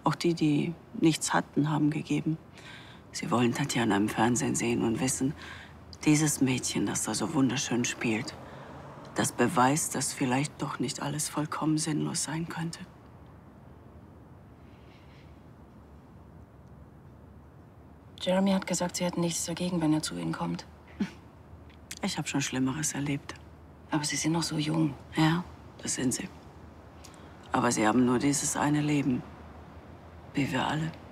Auch die, die nichts hatten, haben gegeben. Sie wollen Tatjana im Fernsehen sehen und wissen, dieses Mädchen, das da so wunderschön spielt, das beweist, dass vielleicht doch nicht alles vollkommen sinnlos sein könnte. Jeremy hat gesagt, Sie hätten nichts dagegen, wenn er zu Ihnen kommt. Ich habe schon Schlimmeres erlebt. Aber Sie sind noch so jung. Ja, das sind sie. Aber sie haben nur dieses eine Leben. Wie wir alle.